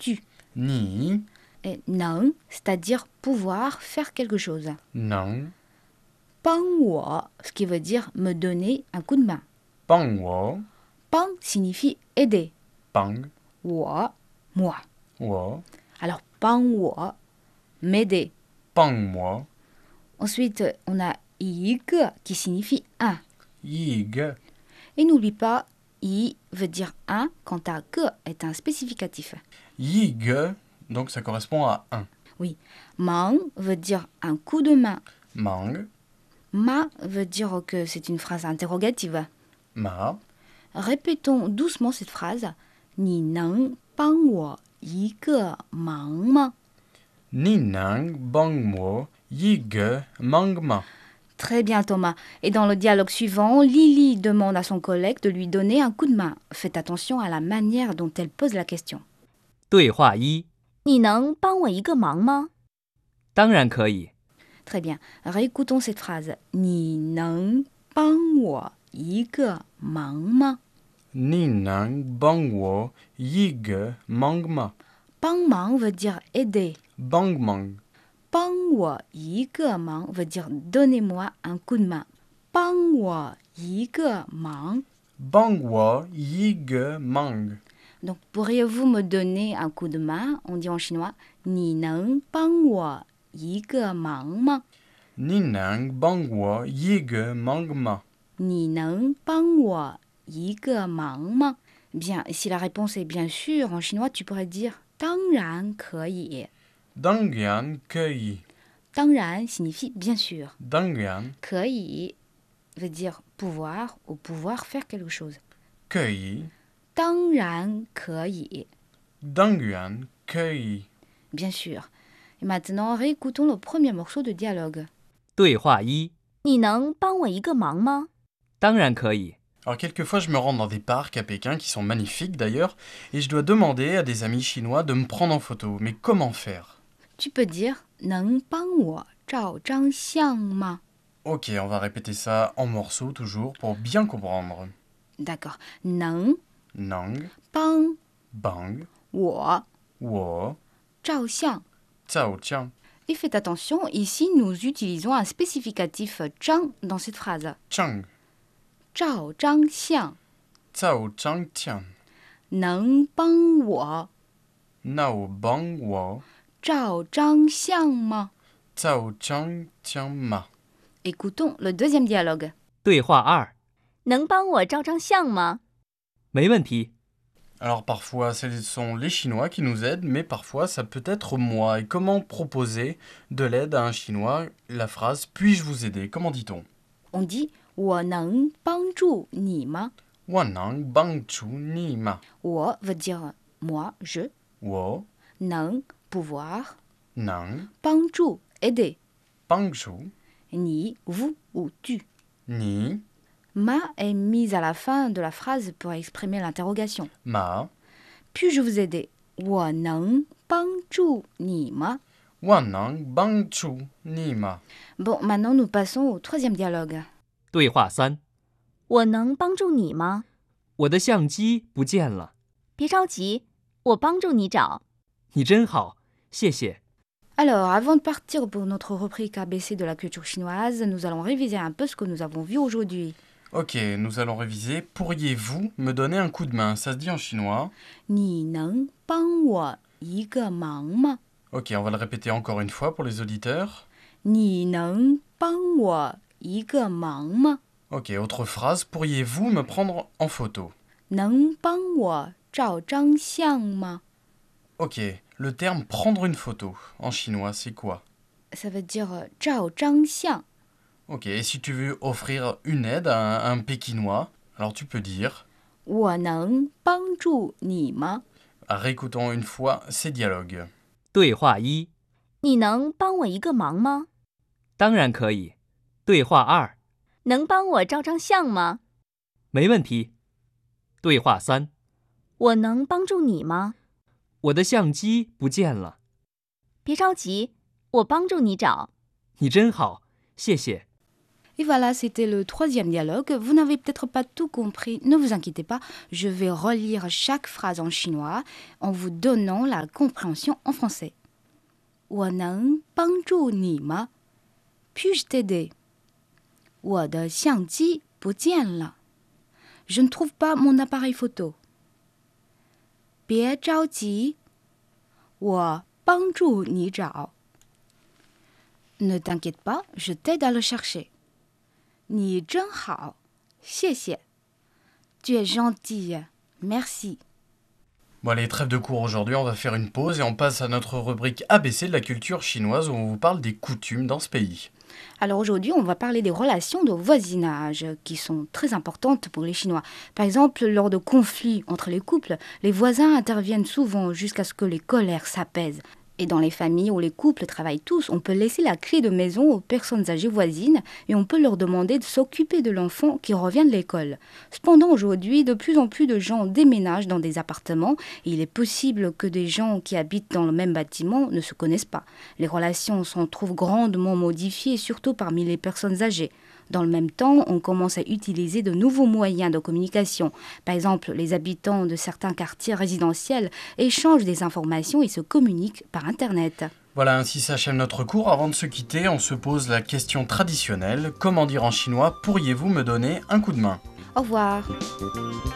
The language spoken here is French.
tu. Ni, Et 能, c'est-à-dire pouvoir faire quelque chose. 能帮我, ce qui veut dire me donner un coup de main. 帮我帮 signifie aider. 帮我, moi. 我 Alors 帮我, m'aider. 帮我 Ensuite, on a 一个 qui signifie un. 一个 Et n'oublie pas, 一 veut dire un quand ta que est un spécificatif. 一个 donc ça correspond à un. Oui. 忙 veut dire un coup de main. 忙 Ma veut dire que c'est une phrase interrogative. 嘛 Répétons doucement cette phrase. 你能帮我一个忙吗? 你能帮我一个忙吗 Très bien Thomas. Et dans le dialogue suivant, Lily demande à son collègue de lui donner un coup de main. Faites attention à la manière dont elle pose la question. 对话一： 你能帮我一个忙吗？ 当然可以。 Très bien. Réécoutons cette phrase. 你能帮我一个忙吗? 你能帮我一个忙吗帮忙 veut dire aider. 帮忙帮我一个忙 veut dire donnez-moi un coup de main. 帮我一个忙. 帮我一个忙 Donc, pourriez-vous me donner un coup de main? On dit en chinois, 你能帮我一个忙吗? 你能帮我一个忙吗你能帮我一个忙吗? Bien, et si la réponse est bien sûr, en chinois, tu pourrais dire 当然可以. 当然可以当然 signifie bien sûr. 当然可以 veut dire pouvoir ou pouvoir faire quelque chose. 可以当然可以. 当然可以 Bien sûr. Et maintenant, réécoutons le premier morceau de dialogue. 对话一： 你能帮我一个忙吗？ 当然可以。 Alors quelquefois je me rends dans des parcs à Pékin qui sont magnifiques d'ailleurs et je dois demander à des amis chinois de me prendre en photo. Mais comment faire Tu peux dire 能帮我照张相吗? Ok, on va répéter ça en morceaux toujours pour bien comprendre. D'accord. 能 Nang, 帮 bang, 我 wo, 照相. cao tiang, Et faites attention, ici nous utilisons un spécificatif 张 dans cette phrase. chang, 照张相 cao chang tian, 能帮我 nao bang wo, 照张相吗? cao chang tiang ma. Écoutons le deuxième dialogue. 对话二： 能帮我照张相吗？ 没问题。 Alors parfois ce sont les Chinois qui nous aident, mais parfois ça peut être moi. Et comment proposer de l'aide à un Chinois? La phrase « puis-je vous aider ?» Comment dit-on? On dit 我能帮助你吗? Wanang bang chu ni ma. 我 veut dire moi, je. Wo, 能 pouvoir. nang, 帮助 aider. bang chu, Ni, vous ou tu. ni, Ma est mise à la fin de la phrase pour exprimer l'interrogation. ma, Puis-je vous aider? 我能帮助你吗? wanang bang chu ni ma. Bon, maintenant nous passons au troisième dialogue. 对话三： 我能帮助你吗？ 我的相机不见了。 别着急，我帮助你找。 你真好，谢谢。 Alors, avant de partir pour notre rubrique ABC de la culture chinoise, nous allons réviser un peu ce que nous avons vu aujourd'hui. Ok, nous allons réviser. Pourriez-vous me donner un coup de main? Ça se dit en chinois. 你能帮我一个忙吗? Ok, on va le répéter encore une fois pour les auditeurs. 你能帮我一个忙吗? Ok, autre phrase. Pourriez-vous me prendre en photo? 能帮我照张相吗? Ok, le terme prendre une photo en chinois, c'est quoi? Ça veut dire 照张相. Ok, et si tu veux offrir une aide à un Pékinois, alors tu peux dire, 我能帮助你吗? réécoutons une fois ces dialogues. 对话一： 你能帮我一个忙吗？ 当然可以。对话二： 能帮我照张相吗？ 没问题。对话三： 我能帮助你吗？ 我的相机不见了。 别着急，我帮助你找。 你真好，谢谢。 Et voilà, c'était le troisième dialogue. Vous n'avez peut-être pas tout compris, ne vous inquiétez pas. Je vais relire chaque phrase en chinois en vous donnant la compréhension en français. 我能帮助你吗? Puis-je t'aider? 我的相机不见了. Je ne trouve pas mon appareil photo. 别着急，我帮助你找。Ne t'inquiète pas, je t'aide à le chercher. 你真好，谢谢。Tu es gentille, merci. Bon allez, trêve de cours aujourd'hui, on va faire une pause et on passe à notre rubrique ABC de la culture chinoise où on vous parle des coutumes dans ce pays. Alors aujourd'hui, on va parler des relations de voisinage qui sont très importantes pour les Chinois. Par exemple, lors de conflits entre les couples, les voisins interviennent souvent jusqu'à ce que les colères s'apaisent. Et dans les familles où les couples travaillent tous, on peut laisser la clé de maison aux personnes âgées voisines et on peut leur demander de s'occuper de l'enfant qui revient de l'école. Cependant, aujourd'hui, de plus en plus de gens déménagent dans des appartements et il est possible que des gens qui habitent dans le même bâtiment ne se connaissent pas. Les relations s'en trouvent grandement modifiées, surtout parmi les personnes âgées. Dans le même temps, on commence à utiliser de nouveaux moyens de communication. Par exemple, les habitants de certains quartiers résidentiels échangent des informations et se communiquent par Internet. Voilà, ainsi s'achève notre cours. Avant de se quitter, on se pose la question traditionnelle. Comment dire en chinois, pourriez-vous me donner un coup de main ? Au revoir.